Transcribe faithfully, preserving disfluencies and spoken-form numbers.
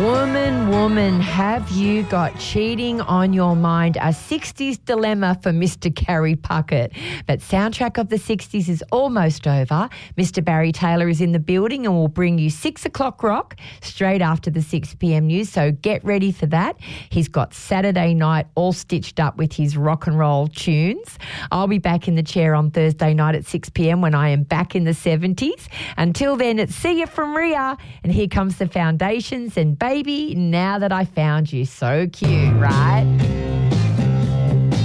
Woman, woman, have you got cheating on your mind? A sixties dilemma for Mister Gary Puckett. But Soundtrack of the sixties is almost over. Mister Barry Taylor is in the building and will bring you six o'clock rock straight after the six p.m. news, so get ready for that. He's got Saturday night all stitched up with his rock and roll tunes. I'll be back in the chair on Thursday night at six p.m. when I am back in the seventies. Until then, it's see you from Ria. And here comes the Foundations and Baby, Now That I Found You. So cute, right?